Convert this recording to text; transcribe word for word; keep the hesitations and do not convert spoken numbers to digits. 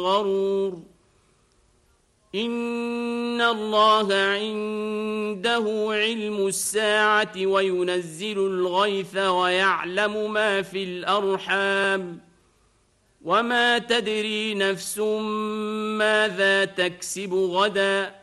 غرور إن الله عنده علم الساعة وينزل الغيث ويعلم ما في الأرحام وما تدري نفس ماذا تكسب غدا